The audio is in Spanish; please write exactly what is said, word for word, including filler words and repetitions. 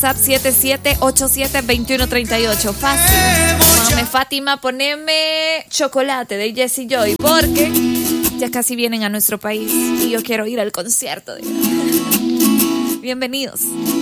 siete siete ocho siete dos uno tres ocho. Fácil. Mame Fátima, poneme Chocolate de Jessie Joy porque ya casi vienen a nuestro país y yo quiero ir al concierto de... Bienvenidos.